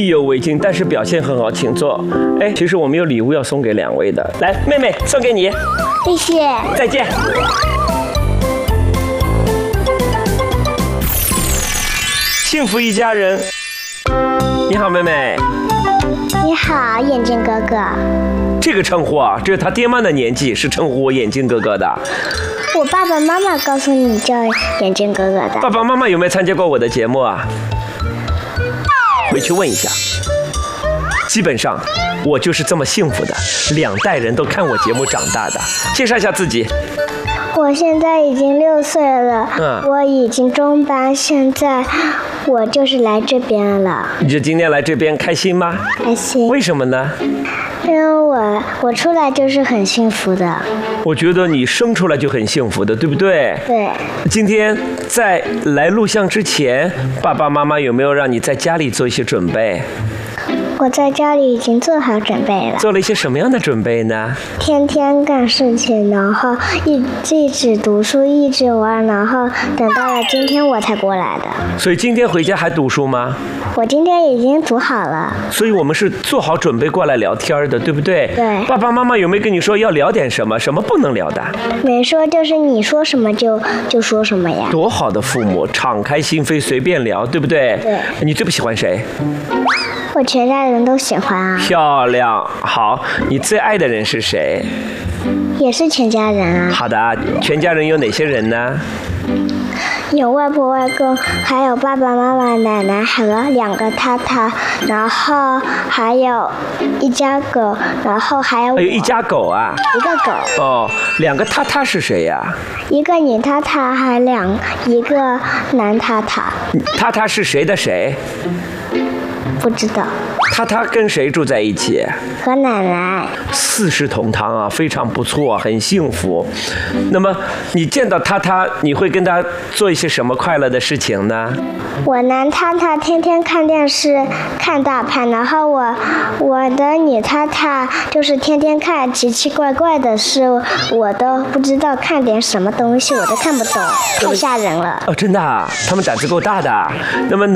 犹未尽，但是表现很好，请坐。哎，其实我们有礼物要送给2位的，来，妹妹送给你， 谢谢。 再见。幸福一家人，你好，妹妹。 你好，眼镜哥哥。 这个称呼啊，这是他爹妈的年纪，是称呼我眼镜哥哥的。 我爸爸妈妈告诉你叫眼镜哥哥的。 爸爸妈妈有没有参加过我的节目啊？回去问一下。基本上，我就是这么幸福的，2代人都看我节目长大的。介绍一下自己。 我现在已经6岁了，我已经中班，现在我就是来这边了。 你就今天来这边开心吗？ 开心。 为什么呢？ 因为我出来就是很幸福的。 我觉得你生出来就很幸福的，对不对？ 对。 今天在来录像之前，爸爸妈妈有没有让你在家里做一些准备？ 我在家里已经做好准备了。 做了一些什么样的准备呢？ 天天干事情，然后一直读书，一直玩，然后等到了今天我才过来的。 所以今天回家还读书吗？ 我今天已经读好了。 所以我们是做好准备过来聊天的，对不对？ 对。 爸爸妈妈有没有跟你说要聊点什么，什么不能聊的？ 没说，就是你说什么就说什么呀。 多好的父母，敞开心扉随便聊，对不对？ 对。 你最不喜欢谁？ 我全家人都喜欢啊。 漂亮，好，你最爱的人是谁？ 也是全家人啊。 好的，全家人有哪些人呢？ 有外婆外公，还有爸爸妈妈奶奶和2个太太，然后还有一家狗，然后还有我。 还有一家狗啊？ 一个狗。 哦，2个太太是谁呀？ 一个女太太，还一个男太太。 太太是谁的谁？ 不知道。 太太跟谁住在一起？ 和奶奶。 4世同堂啊，非常不错，很幸福。那么你见到太太，你会跟她做一些什么快乐的事情呢？ 我男太太天天看电视看大盘，然后我的女太太就是天天看奇奇怪怪的事，我都不知道看点什么东西，我都看不懂，太吓人了。 哦，真的啊，他们胆子够大的。那么